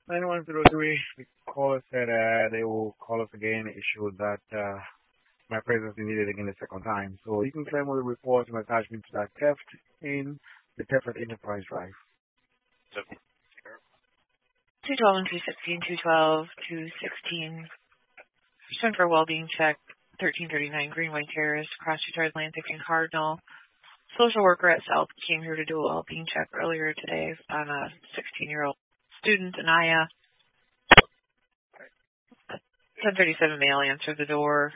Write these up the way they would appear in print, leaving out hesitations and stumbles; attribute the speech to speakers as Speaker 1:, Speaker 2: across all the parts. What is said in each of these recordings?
Speaker 1: 9103, the caller said they will call us again, issue that my presence is needed again the second time. So you can claim all the reports and attachment to that theft in the theft at Enterprise Drive.
Speaker 2: 212 and 216, 212, 216. Return for a well-being check, 1339 Greenway Terrace, Cross-Utah Atlantic and Cardinal. Social worker at South came here to do a well-being check earlier today on a 16-year-old student, Anaya. 1037 male answered the door.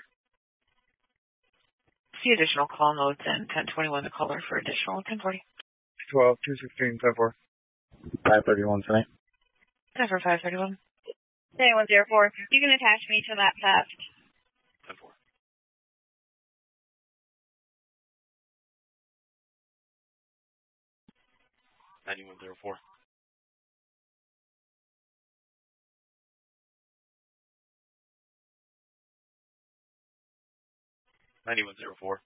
Speaker 2: See additional call notes and 1021 the caller for additional 1040.
Speaker 1: 12, 216, 10-4. 531 tonight.
Speaker 2: 10 for 531.
Speaker 3: 9104. You can attach me to that theft.
Speaker 4: 10-4. 9104. 9104.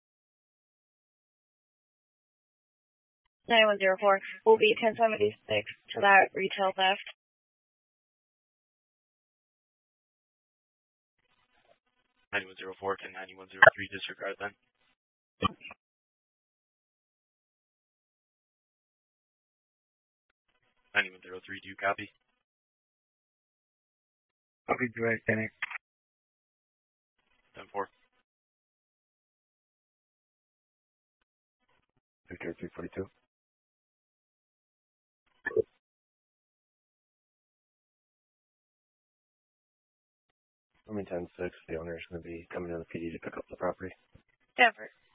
Speaker 3: 9104 will be 1076 to that retail theft.
Speaker 4: 9104 to 9103, disregard then. 9103, do you copy?
Speaker 1: Copy direct, Denny.
Speaker 4: 10-4.
Speaker 1: 5342.
Speaker 5: I mean, 10-6, the owner is going to be coming to the PD to pick up the property.
Speaker 3: Denver.